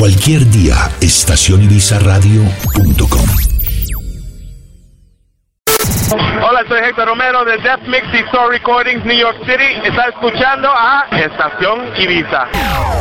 Cualquier día, estacionibizaradio.com. Hola, soy Héctor Romero de Death Mix y Soul Recordings, New York City. Está escuchando a Estación Ibiza.